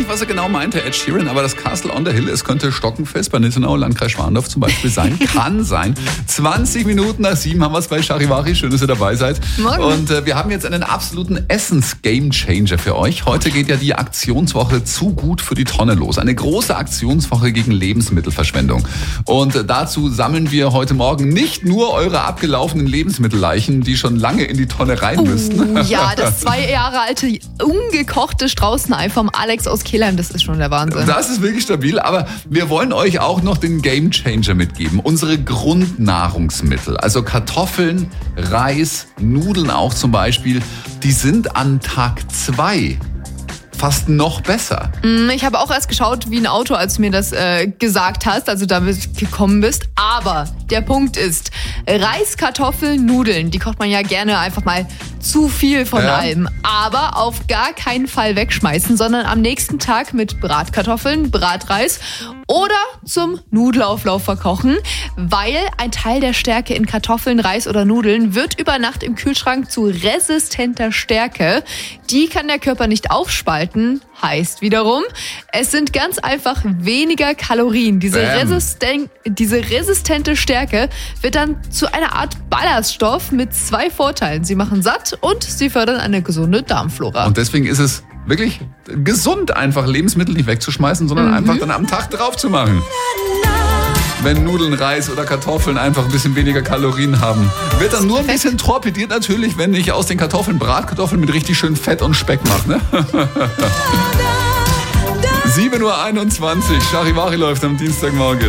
was er genau meinte, Ed Sheeran, aber das Castle on the Hill, es könnte Stockenfest bei Nittenau, Landkreis Schwandorf zum Beispiel sein. Kann sein. 20 Minuten nach 7 haben wir es bei Charivari. Schön, dass ihr dabei seid. Morgen. Und wir haben jetzt einen absoluten Essens-Game-Changer für euch. Heute geht ja die Aktionswoche zu gut für die Tonne los. Eine große Aktionswoche gegen Lebensmittelverschwendung. Und dazu sammeln wir heute Morgen nicht nur eure abgelaufenen Lebensmittelleichen, die schon lange in die Tonne rein müssten. Ja, das 2 Jahre alte, ungekochte Straußenei vom Alex aus Kelheim, das ist schon der Wahnsinn. Das ist wirklich stabil, aber wir wollen euch auch noch den Gamechanger mitgeben. Unsere Grundnahrungsmittel, also Kartoffeln, Reis, Nudeln auch zum Beispiel, die sind an Tag 2 fast noch besser. Ich habe auch erst geschaut wie ein Auto, als du mir das gesagt hast, also damit gekommen bist. Aber der Punkt ist, Reis, Kartoffeln, Nudeln, die kocht man ja gerne einfach mal zu viel von allem. Aber auf gar keinen Fall wegschmeißen, sondern am nächsten Tag mit Bratkartoffeln, Bratreis oder zum Nudelauflauf verkochen, weil ein Teil der Stärke in Kartoffeln, Reis oder Nudeln wird über Nacht im Kühlschrank zu resistenter Stärke. Die kann der Körper nicht aufspalten, heißt wiederum, es sind ganz einfach weniger Kalorien. Diese resistente Stärke wird dann zu einer Art Ballaststoff mit 2 Vorteilen. Sie machen satt und sie fördern eine gesunde Darmflora. Und deswegen ist es wirklich gesund, einfach Lebensmittel nicht wegzuschmeißen, sondern einfach dann am Tag drauf zu machen. Wenn Nudeln, Reis oder Kartoffeln einfach ein bisschen weniger Kalorien haben. Wird dann nur ein bisschen torpediert natürlich, wenn ich aus den Kartoffeln Bratkartoffeln mit richtig schön Fett und Speck mache. Ne? 7:21 Uhr, Charivari läuft am Dienstagmorgen.